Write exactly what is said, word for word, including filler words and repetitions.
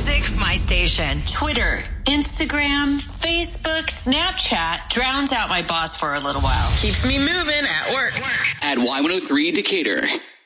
music, my station. Twitter, Instagram, Facebook, Snapchat drowns out my boss for a little while. Keeps me moving at work. At Y one oh three Decatur.